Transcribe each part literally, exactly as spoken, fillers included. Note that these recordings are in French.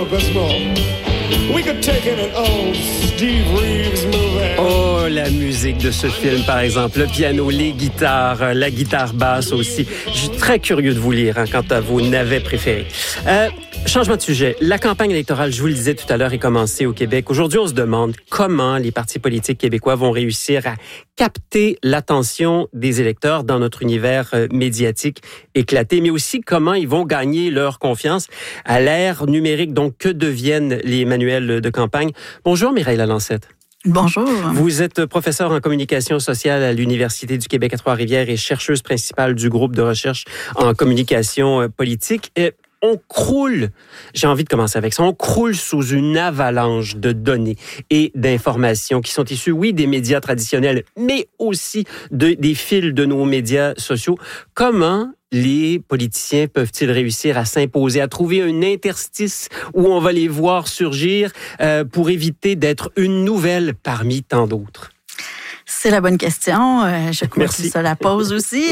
abysmal. We could take in an old Steve Reeves movie. Oh, la musique de ce film, par exemple, le piano, les guitares, la guitare basse aussi. Je suis très curieux de vous lire hein, quant à vos navets préférés. Euh, Changement de sujet. La campagne électorale, je vous le disais tout à l'heure, est commencée au Québec. Aujourd'hui, on se demande comment les partis politiques québécois vont réussir à capter l'attention des électeurs dans notre univers euh, médiatique éclaté, mais aussi comment ils vont gagner leur confiance à l'ère numérique. Donc, que deviennent les manuels de campagne? Bonjour, Mireille Lalancette. Bonjour. Vous êtes professeure en communication sociale à l'Université du Québec à Trois-Rivières et chercheuse principale du groupe de recherche en communication euh, politique. Et on croule, j'ai envie de commencer avec ça, on croule sous une avalanche de données et d'informations qui sont issues, oui, des médias traditionnels, mais aussi de, des fils de nos médias sociaux. Comment les politiciens peuvent-ils réussir à s'imposer, à trouver un interstice où on va les voir surgir euh, pour éviter d'être une nouvelle parmi tant d'autres? C'est la bonne question. Euh, je crois que ça la pose aussi.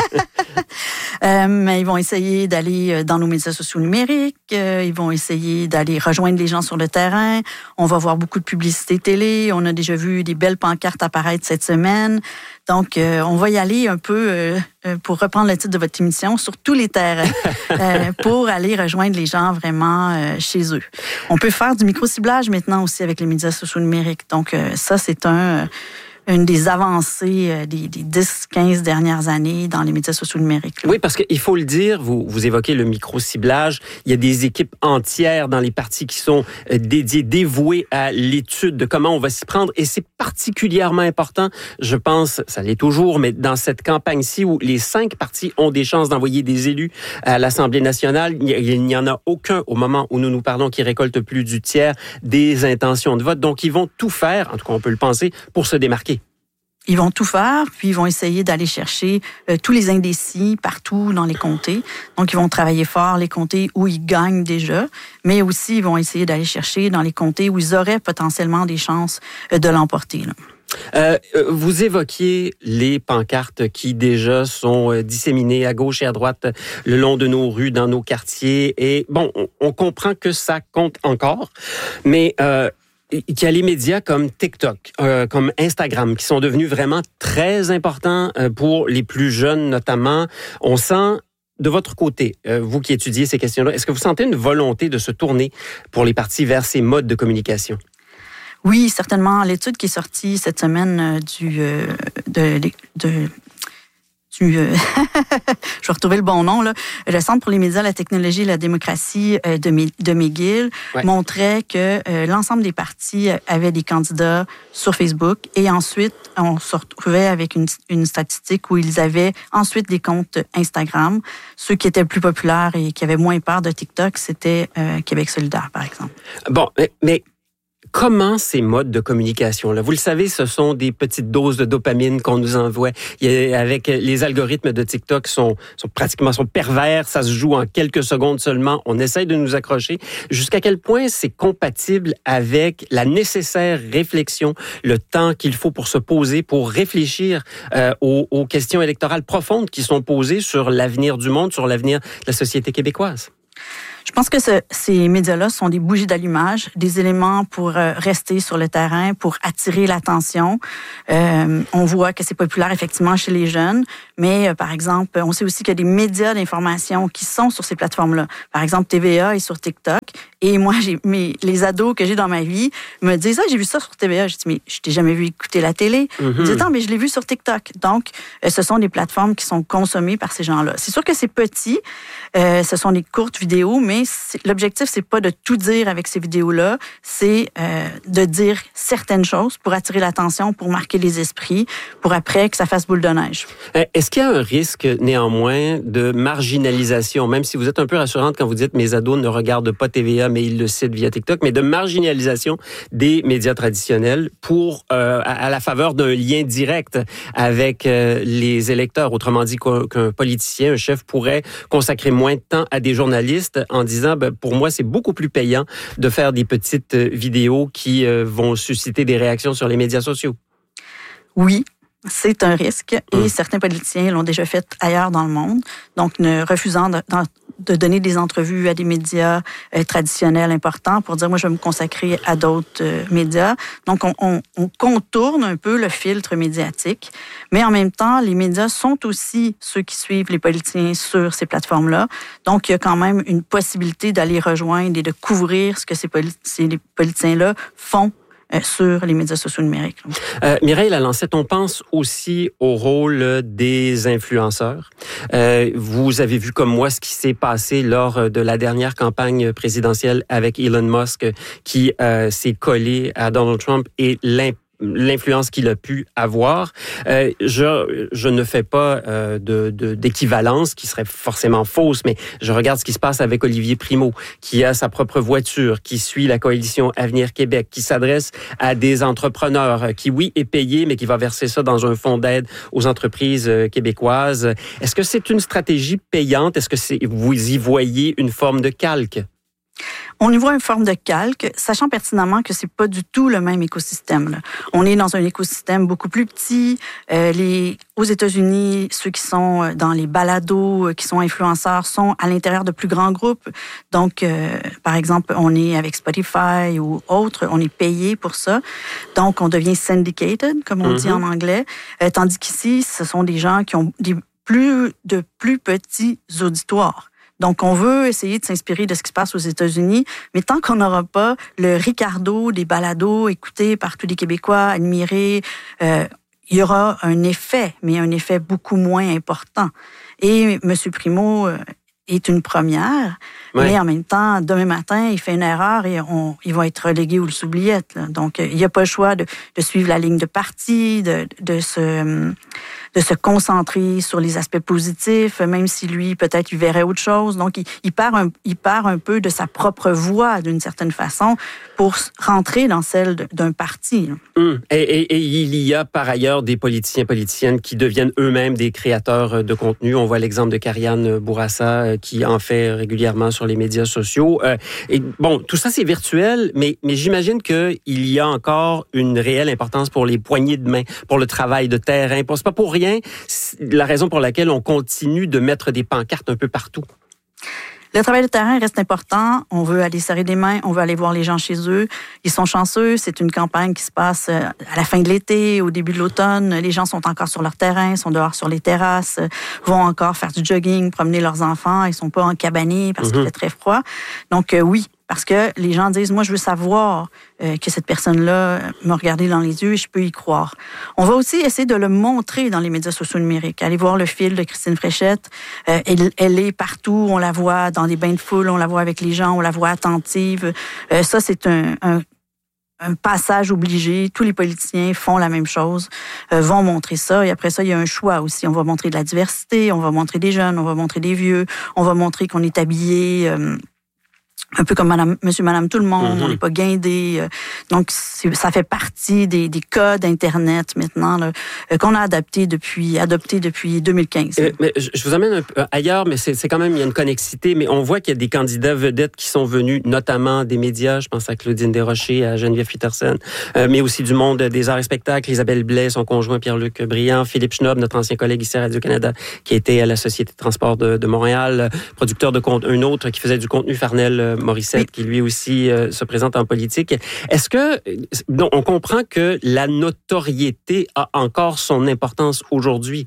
euh, ils vont essayer d'aller dans nos médias sociaux numériques. Euh, ils vont essayer d'aller rejoindre les gens sur le terrain. On va voir beaucoup de publicité télé. On a déjà vu des belles pancartes apparaître cette semaine. Donc, euh, on va y aller un peu, euh, pour reprendre le titre de votre émission, sur tous les terrains euh, pour aller rejoindre les gens vraiment euh, chez eux. On peut faire du micro-ciblage maintenant aussi avec les médias sociaux numériques. Donc, euh, ça, c'est un... Euh, une des avancées euh, des, des dix quinze dernières années dans les médias sociaux numériques. Là. Oui, parce qu'il faut le dire, vous, vous évoquez le micro-ciblage. Il y a des équipes entières dans les partis qui sont euh, dédiées, dévouées à l'étude de comment on va s'y prendre. Et c'est particulièrement important, je pense, ça l'est toujours, mais dans cette campagne-ci où les cinq partis ont des chances d'envoyer des élus à l'Assemblée nationale, il n'y en a aucun au moment où nous nous parlons qui récolte plus du tiers des intentions de vote. Donc, ils vont tout faire, en tout cas on peut le penser, pour se démarquer. Ils vont tout faire, puis ils vont essayer d'aller chercher euh, tous les indécis partout dans les comtés. Donc, ils vont travailler fort les comtés où ils gagnent déjà, mais aussi ils vont essayer d'aller chercher dans les comtés où ils auraient potentiellement des chances euh, de l'emporter. Là. Euh, vous évoquiez les pancartes qui déjà sont euh, disséminées à gauche et à droite le long de nos rues, dans nos quartiers. Et bon, on, on comprend que ça compte encore, mais... Euh, qu'il y a les médias comme TikTok, euh, comme Instagram, qui sont devenus vraiment très importants euh, pour les plus jeunes notamment. On sent, de votre côté, euh, vous qui étudiez ces questions-là, est-ce que vous sentez une volonté de se tourner pour les partis vers ces modes de communication? Oui, certainement. L'étude qui est sortie cette semaine euh, du... Euh, de, de Du, euh, je vais retrouver le bon nom, là. Le Centre pour les médias, la technologie et la démocratie euh, de, de McGill ouais. montrait que euh, l'ensemble des partis avaient des candidats sur Facebook et ensuite, on se retrouvait avec une, une statistique où ils avaient ensuite des comptes Instagram. Ceux qui étaient plus populaires et qui avaient moins peur de TikTok, c'était euh, Québec solidaire, par exemple. Bon, mais... mais... Comment ces modes de communication-là? Vous le savez, ce sont des petites doses de dopamine qu'on nous envoie. Il y a, avec les algorithmes de TikTok sont, sont pratiquement sont pervers. Ça se joue en quelques secondes seulement. On essaye de nous accrocher. Jusqu'à quel point c'est compatible avec la nécessaire réflexion, le temps qu'il faut pour se poser, pour réfléchir euh, aux, aux questions électorales profondes qui sont posées sur l'avenir du monde, sur l'avenir de la société québécoise? Je pense que ce, ces médias-là sont des bougies d'allumage, des éléments pour euh, rester sur le terrain, pour attirer l'attention. Euh, on voit que c'est populaire effectivement chez les jeunes, mais euh, par exemple, on sait aussi qu'il y a des médias d'information qui sont sur ces plateformes-là. Par exemple, T V A est sur TikTok. Et moi, j'ai, mes, les ados que j'ai dans ma vie me disent « Ah, j'ai vu ça sur T V A. » Je dis « Mais je t'ai jamais vu écouter la télé. Mm-hmm. » Ils disent « Attends, mais je l'ai vu sur TikTok. » Donc, euh, ce sont des plateformes qui sont consommées par ces gens-là. C'est sûr que c'est petit. Euh, ce sont des courtes vidéos, mais c'est, l'objectif, c'est pas de tout dire avec ces vidéos-là. C'est euh, de dire certaines choses pour attirer l'attention, pour marquer les esprits, pour après que ça fasse boule de neige. Est-ce qu'il y a un risque, néanmoins, de marginalisation, même si vous êtes un peu rassurante quand vous dites « Mes ados ne regardent pas T V A, mais ils le citent via TikTok », mais de marginalisation des médias traditionnels pour euh, à, à la faveur d'un lien direct avec euh, les électeurs. Autrement dit, qu'un, qu'un politicien, un chef pourrait consacrer moins de temps à des journalistes en disant ben, « Pour moi, c'est beaucoup plus payant de faire des petites vidéos qui euh, vont susciter des réactions sur les médias sociaux. » Oui. C'est un risque et mmh. certains politiciens l'ont déjà fait ailleurs dans le monde, donc ne refusant de, de donner des entrevues à des médias euh, traditionnels importants pour dire moi je vais me consacrer à d'autres euh, médias. Donc on, on, on contourne un peu le filtre médiatique, mais en même temps les médias sont aussi ceux qui suivent les politiciens sur ces plateformes-là. Donc il y a quand même une possibilité d'aller rejoindre et de couvrir ce que ces, politi- ces les politiciens-là font sur les médias sociaux numériques. Euh, Mireille Lalancette, on pense aussi au rôle des influenceurs. Euh, vous avez vu comme moi ce qui s'est passé lors de la dernière campagne présidentielle avec Elon Musk qui euh, s'est collé à Donald Trump et l'imp- l'influence qu'il a pu avoir. Euh, je, je ne fais pas euh, de, de, d'équivalence qui serait forcément fausse, mais je regarde ce qui se passe avec Olivier Primo, qui a sa propre voiture, qui suit la coalition Avenir Québec, qui s'adresse à des entrepreneurs, qui, oui, est payé, mais qui va verser ça dans un fonds d'aide aux entreprises québécoises. Est-ce que c'est une stratégie payante? Est-ce que c'est, vous y voyez une forme de calque? On y voit une forme de calque, sachant pertinemment que c'est pas du tout le même écosystème. Là. On est dans un écosystème beaucoup plus petit. Euh, les, aux États-Unis, ceux qui sont dans les balados, qui sont influenceurs, sont à l'intérieur de plus grands groupes. Donc, euh, par exemple, on est avec Spotify ou autre, on est payé pour ça. Donc, on devient syndicated, comme on mm-hmm. dit en anglais. Euh, tandis qu'ici, ce sont des gens qui ont des plus de plus petits auditoires. Donc, on veut essayer de s'inspirer de ce qui se passe aux États-Unis, mais tant qu'on n'aura pas le Ricardo des balados écoutés par tous les Québécois, admirés, euh, il y aura un effet, mais un effet beaucoup moins important. Et M. Primo euh, est une première, oui. mais en même temps, demain matin, il fait une erreur et on, il va être relégué ou le s'oubliette. Là. Donc, il n'y a pas le choix de, de suivre la ligne de parti, de, de se... de se concentrer sur les aspects positifs, même si lui, peut-être, il verrait autre chose. Donc, il, il, perd un, il perd un peu de sa propre voix, d'une certaine façon, pour rentrer dans celle de, d'un parti. Mmh. Et, et, et il y a, par ailleurs, des politiciens, politiciennes qui deviennent eux-mêmes des créateurs de contenu. On voit l'exemple de Karianne Bourassa, qui en fait régulièrement sur les médias sociaux. Et bon, tout ça, c'est virtuel, mais, mais j'imagine qu'il y a encore une réelle importance pour les poignées de main, pour le travail de terrain. C'est pas pour rien la raison pour laquelle on continue de mettre des pancartes un peu partout. Le travail de terrain reste important. On veut aller serrer des mains, on veut aller voir les gens chez eux. Ils sont chanceux. C'est une campagne qui se passe à la fin de l'été, au début de l'automne. Les gens sont encore sur leur terrain, sont dehors sur les terrasses, vont encore faire du jogging, promener leurs enfants. Ils sont pas encabanés parce mm-hmm. qu'il fait très froid. Donc euh, oui, parce que les gens disent, moi, je veux savoir euh, que cette personne-là m'a regardé dans les yeux et je peux y croire. On va aussi essayer de le montrer dans les médias sociaux numériques. Allez voir le fil de Christine Fréchette. Euh, elle, elle est partout. On la voit dans des bains de foule. On la voit avec les gens. On la voit attentive. Euh, ça, c'est un, un, un passage obligé. Tous les politiciens font la même chose, euh, vont montrer ça. Et après ça, il y a un choix aussi. On va montrer de la diversité. On va montrer des jeunes. On va montrer des vieux. On va montrer qu'on est habillé... Euh, un peu comme madame, monsieur, madame, tout le monde, mm-hmm. on n'est pas guindé. Donc, c'est, ça fait partie des, des codes Internet maintenant là, qu'on a adapté depuis, adopté depuis deux mille quinze. Euh, mais je vous amène un peu ailleurs, mais c'est, c'est quand même, il y a une connexité, mais on voit qu'il y a des candidats vedettes qui sont venus, notamment des médias, je pense à Claudine Desrochers, à Geneviève Peterson, euh, mais aussi du monde des arts et spectacles, Isabelle Blais, son conjoint Pierre-Luc Briand, Philippe Schnob, notre ancien collègue ici à Radio-Canada, qui était à la Société de transport de, de Montréal, producteur de contenu, un autre qui faisait du contenu, Farnell Morissette, oui. qui lui aussi euh, se présente en politique. Est-ce que, donc, on comprend que la notoriété a encore son importance aujourd'hui?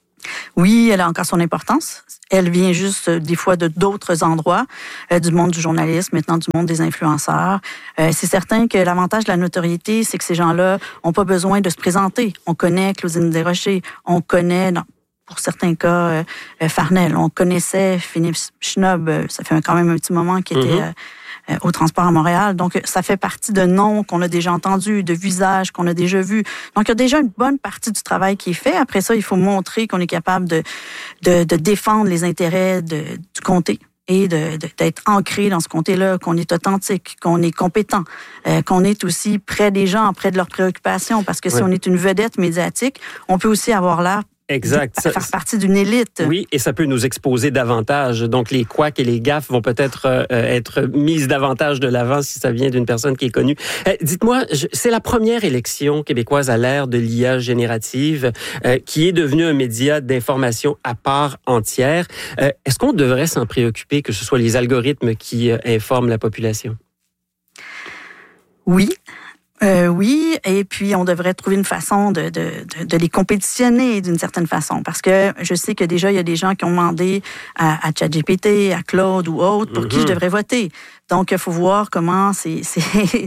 Oui, elle a encore son importance. Elle vient juste euh, des fois de d'autres endroits, euh, du monde du journalisme, maintenant du monde des influenceurs. Euh, c'est certain que l'avantage de la notoriété, c'est que ces gens-là n'ont pas besoin de se présenter. On connaît Claudine Desrochers, on connaît... Non, pour certains cas, euh, Farnell. On connaissait Philippe Schnob, euh, ça fait quand même un petit moment qu'il était mm-hmm. euh, au transport à Montréal. Donc, ça fait partie de noms qu'on a déjà entendus, de visages qu'on a déjà vus. Donc, il y a déjà une bonne partie du travail qui est fait. Après ça, il faut montrer qu'on est capable de, de, de défendre les intérêts de, du comté et de, de, d'être ancré dans ce comté-là, qu'on est authentique, qu'on est compétent, euh, qu'on est aussi près des gens, près de leurs préoccupations. Parce que si oui. on est une vedette médiatique, on peut aussi avoir l'air Exact. À faire partie d'une élite. Oui, et ça peut nous exposer davantage. Donc, les couacs et les gaffes vont peut-être euh, être mises davantage de l'avant si ça vient d'une personne qui est connue. Euh, dites-moi, je, c'est la première élection québécoise à l'ère de l'I A générative euh, qui est devenue un média d'information à part entière. Euh, est-ce qu'on devrait s'en préoccuper, que ce soit les algorithmes qui euh, informent la population? Oui. Euh, oui, et puis on devrait trouver une façon de, de, de, de les compétitionner d'une certaine façon. Parce que je sais que déjà, il y a des gens qui ont demandé à, à ChatGPT, à Claude ou autres pour mm-hmm. qui je devrais voter. Donc, il faut voir comment ces, ces,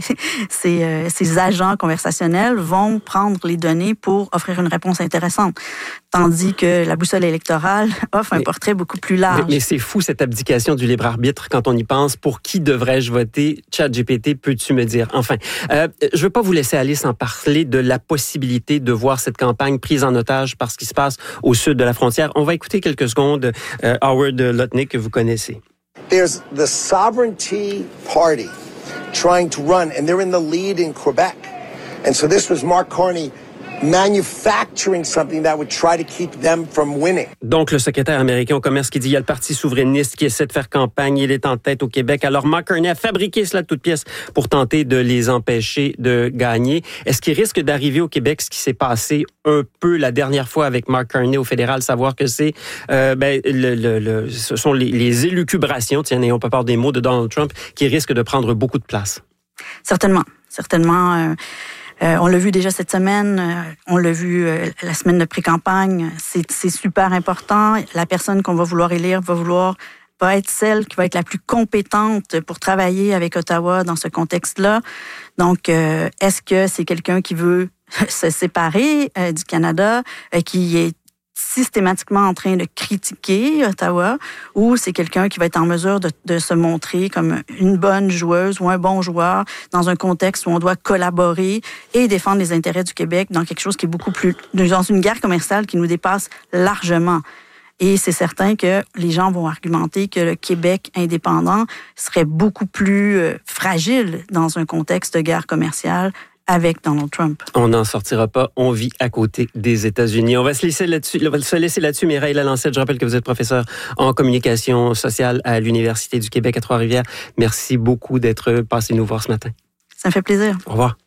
ces, euh, ces agents conversationnels vont prendre les données pour offrir une réponse intéressante. Tandis que la boussole électorale offre un mais, portrait beaucoup plus large. Mais, mais c'est fou, cette abdication du libre arbitre quand on y pense. Pour qui devrais-je voter? ChatGPT, peux-tu me dire? Enfin, euh, je ne veux pas vous laisser aller sans parler de la possibilité de voir cette campagne prise en otage par ce qui se passe au sud de la frontière. On va écouter quelques secondes euh, Howard Lutnick, que vous connaissez. There's the Sovereignty Party trying to run, and they're in the lead in Quebec. And so this was Mark Carney manufacturing something that would try to keep them from winning. Donc, le secrétaire américain au commerce qui dit il y a le Parti souverainiste qui essaie de faire campagne, il est en tête au Québec. Alors, Mark Carney a fabriqué cela de toutes pièces pour tenter de les empêcher de gagner. Est-ce qu'il risque d'arriver au Québec ce qui s'est passé un peu la dernière fois avec Mark Carney au fédéral, savoir que c'est, euh, ben, le, le, le, ce sont les, les élucubrations, tiens, n'ayons pas peur des mots de Donald Trump, qui risquent de prendre beaucoup de place? Certainement, certainement. Euh... Euh, on l'a vu déjà cette semaine, euh, on l'a vu euh, la semaine de pré-campagne. C'est, c'est super important. La personne qu'on va vouloir élire va vouloir va être celle qui va être la plus compétente pour travailler avec Ottawa dans ce contexte-là. Donc, euh, est-ce que c'est quelqu'un qui veut se séparer euh, du Canada, euh, qui est systématiquement en train de critiquer Ottawa, ou c'est quelqu'un qui va être en mesure de, de se montrer comme une bonne joueuse ou un bon joueur dans un contexte où on doit collaborer et défendre les intérêts du Québec dans quelque chose qui est beaucoup plus... dans une guerre commerciale qui nous dépasse largement. Et c'est certain que les gens vont argumenter que le Québec indépendant serait beaucoup plus euh, fragile dans un contexte de guerre commerciale avec Donald Trump. On n'en sortira pas. On vit à côté des États-Unis. On va se laisser là-dessus. On va se laisser là-dessus. Mireille Lalancette, je rappelle que vous êtes professeur en communication sociale à l'Université du Québec à Trois-Rivières. Merci beaucoup d'être passé nous voir ce matin. Ça me fait plaisir. Au revoir.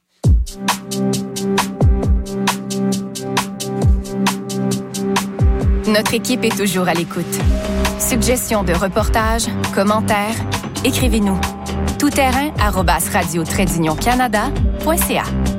Notre équipe est toujours à l'écoute. Suggestions de reportages, commentaires, écrivez-nous. Tout terrain arobase radio trait d'union canada point c a.